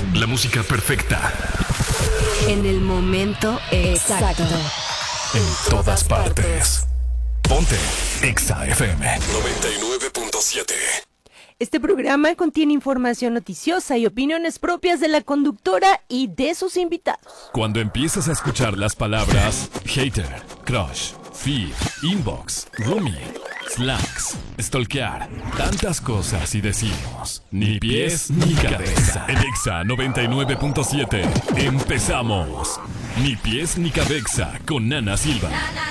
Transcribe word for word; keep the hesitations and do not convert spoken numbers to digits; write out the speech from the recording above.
La música perfecta. En el momento exacto. En todas partes. Ponte Exa F M noventa y nueve punto siete. Este programa contiene información noticiosa y opiniones propias de la conductora y de sus invitados. Cuando empiezas a escuchar las palabras hater, crush, feed, inbox, roomie, slacks, stalkear, tantas cosas y decimos ni pies ni cabeza. En Exa noventa y nueve punto siete empezamos. Ni pies ni cabeza con Nana Silva.